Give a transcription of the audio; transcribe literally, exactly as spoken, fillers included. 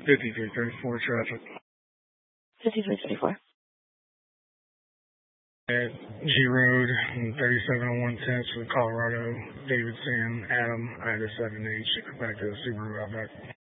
fifty-three thirty-four traffic. fifty-three thirty-four. At G Road, thirty-seven oh one tenth with Colorado, David, Sam, Adam, I had a seven H, back to the Subaru Outback.